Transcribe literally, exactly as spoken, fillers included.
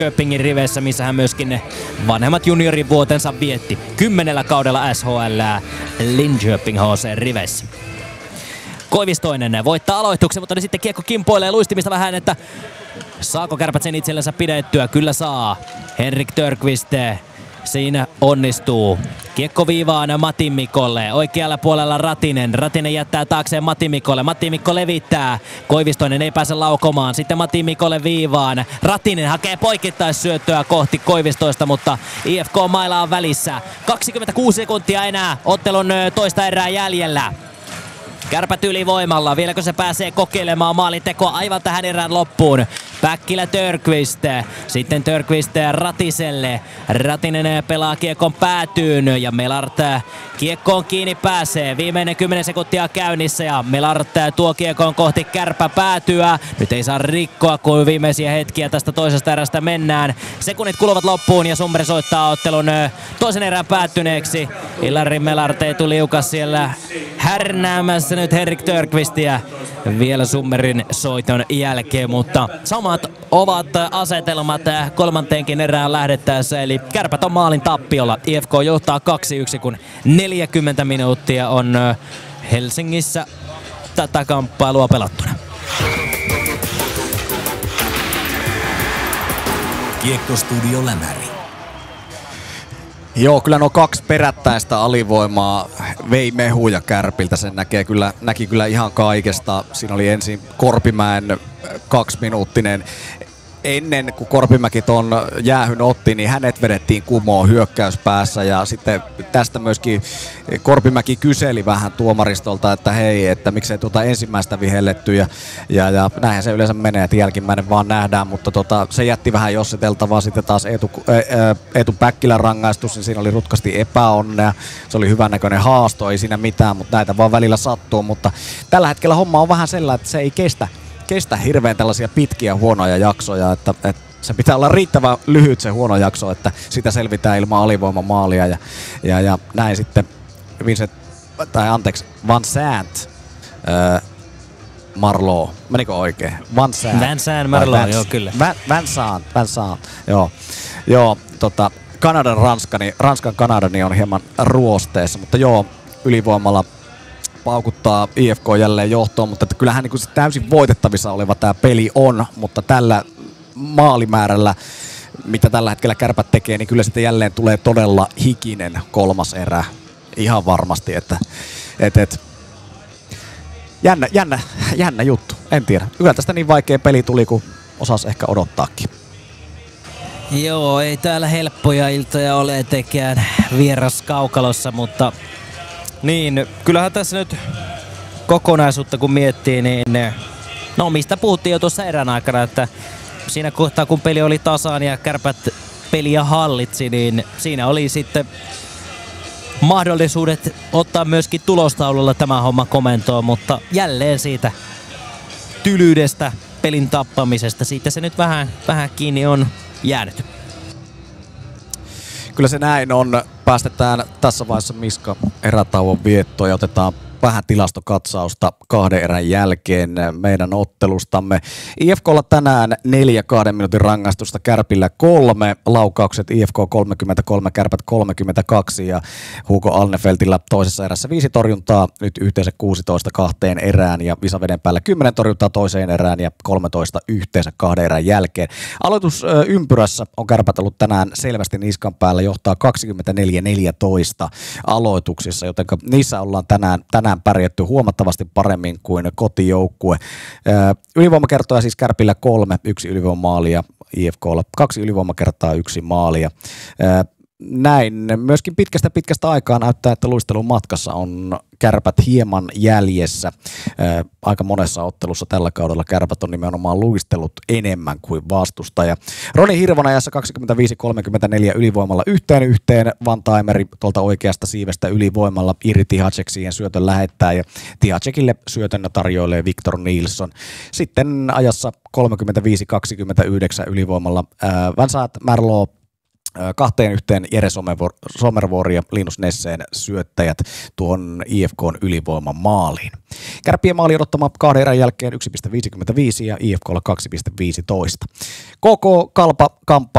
Linköpingin riveissä, missä hän myöskin ne vanhemmat juniorivuotensa vietti. Kymmenellä kaudella S H L Linköping H C riveissä. Koivistoinen voittaa aloituksen, mutta sitten kiekko kimpoilee luistimista vähän, että saako Kärpät sen itsellensä pidettyä? Kyllä saa. Henrik Törkvist siinä onnistuu. Kiekko viivaan Matti Mikkolle. Oikealla puolella Ratinen. Ratinen jättää taakseen Matti Mikkolle. Matti Mikko levittää. Koivistoinen ei pääse laukomaan. Sitten Matti Mikkolle viivaan. Ratinen hakee poikittaissyöttöä kohti Koivistoista, mutta I F K maila on välissä. kaksikymmentäkuusi sekuntia enää ottelun toista erää jäljellä. Kärpät ylivoimalla. Vieläkö se pääsee kokeilemaan maalintekoa aivan tähän erään loppuun? Päkkilä Törkvist. Sitten Törkvist Ratiselle. Ratinen pelaa kiekon päätyyn ja Melart kiekkoon kiinni pääsee. Viimeinen kymmenen sekuntia käynnissä ja Melart tuo kiekon kohti Kärpä päätyä. Nyt ei saa rikkoa, kun viimeisiä hetkiä tästä toisesta erästä mennään. Sekunnit kuluvat loppuun ja Summer soittaa ottelun toisen erään päättyneeksi. Ilari Melart ei tuli liukas siellä härnäämässä nyt Henrik Törkvistiä vielä Summerin soiton jälkeen, mutta samat ovat asetelmat kolmanteenkin erään lähdettäessä, eli Kärpät on maalin tappiolla. I F K johtaa kaksi yksi, kun neljäkymmentä minuuttia on Helsingissä tätä kamppailua pelattuna. Kiekkostudio Lämäri. Joo, kyllä nuo kaksi perättäistä alivoimaa vei mehuja Kärpiltä. Sen näkee kyllä, näki kyllä ihan kaikesta. Siinä oli ensin Korpimäen kaksiminuuttinen. Ennen kuin Korpimäki ton jäähyn otti, niin hänet vedettiin kumoon hyökkäyspäässä ja sitten tästä myöskin Korpimäki kyseli vähän tuomaristolta, että hei, että miksei tuota ensimmäistä vihelletty ja, ja, ja näinhän se yleensä menee, että jälkimmäinen vaan nähdään, mutta tota, se jätti vähän jossiteltavaa. Sitten taas Eetu, Eetu Päkkilän rangaistus, niin siinä oli rutkasti epäonnea, se oli hyvän näköinen haasto, ei siinä mitään, mutta näitä vaan välillä sattuu, mutta tällä hetkellä homma on vähän sellainen, että se ei kestä. kestä hirveän tällaisia pitkiä huonoja jaksoja, että, että se pitää olla riittävän lyhyt se huono jakso, että sitä selvitään ilman alivoimamaalia ja, ja, ja näin sitten Vincent, tai anteeksi, Van Sant, äh, Marleau, menikö oikein? Van Sant. Van Sant, Marleau, joo kyllä. Van, Van Sant, Van Sant, joo. Joo, tota, Kanadan Ranska, niin, Ranskan Kanada niin on hieman ruosteessa, mutta joo, ylivoimalla paukuttaa I F K jälleen johtoon, mutta että kyllähän niin kuin se täysin voitettavissa oleva tämä peli on, mutta tällä maalimäärällä, mitä tällä hetkellä Kärpät tekee, niin kyllä sitten jälleen tulee todella hikinen kolmas erä. Ihan varmasti, että et, et, jännä, jännä, jännä juttu, en tiedä. Kyllä tästä niin vaikea peli tuli, kun osasi ehkä odottaakin. Joo, ei täällä helppoja iltoja ole etenkään vieras kaukalossa, mutta niin, kyllähän tässä nyt kokonaisuutta kun miettii, niin no mistä puhuttiin jo tuossa erän aikana, että siinä kohtaa kun peli oli tasaan ja Kärpät peliä hallitsi, niin siinä oli sitten mahdollisuudet ottaa myöskin tulostaululla tämä homma komentoon, mutta jälleen siitä tylyydestä, pelin tappamisesta, siitä se nyt vähän, vähän kiinni on jäänyt. Kyllä se näin on. Päästetään tässä vaiheessa Miska erätauon viettoon ja otetaan vähän tilastokatsausta kahden erän jälkeen meidän ottelustamme. I F K:lla tänään neljä kahden minuutin rangaistusta, Kärpillä kolme, laukaukset I F K kolmekymmentäkolme, Kärpät kolmekymmentäkaksi ja Hugo Alnefeltillä toisessa erässä viisi torjuntaa, nyt yhteensä kuusitoista kahteen erään ja Visaveden päällä kymmenen torjuntaa toiseen erään ja kolmetoista yhteensä kahden erän jälkeen. Aloitusympyrässä on Kärpät ollut tänään selvästi niskan päällä, johtaa kaksikymmentäneljä neljätoista aloituksissa, joten niissä ollaan tänään, tänään pärjätty huomattavasti paremmin kuin kotijoukkue. Ylivoimakertoja siis Kärpillä kolme, yksi ylivoimamaalia, I F K:lla kaksi ylivoimakertaa, yksi maalia. Näin myöskin pitkästä pitkästä aikaa näyttää, että luistelun matkassa on Kärpät hieman jäljessä. Ää, aika monessa ottelussa tällä kaudella Kärpät on nimenomaan luistellut enemmän kuin vastustaja. Roni Hirvonen ajassa kaksikymmentäviisi kolmekymmentäneljä ylivoimalla yhteen yhteen. Van Taimeri tuolta oikeasta siivestä ylivoimalla Iri Tihacek siihen syötön lähettää ja Tihacekille syötön tarjoilee Victor Nilsson. Sitten ajassa kolmekymmentäviisi kaksikymmentäyhdeksän ylivoimalla ää, Van Sant, Marleau kahteen yhteen Jere Somervuori ja Linus Nesseen syöttäjät tuon I F K:n ylivoiman maaliin. Kärppien maali odottama kahden erän jälkeen yksi pilkku viisikymmentäviisi ja I F K:lla kaksi pilkku viisitoista. K K Kalpa kamppaili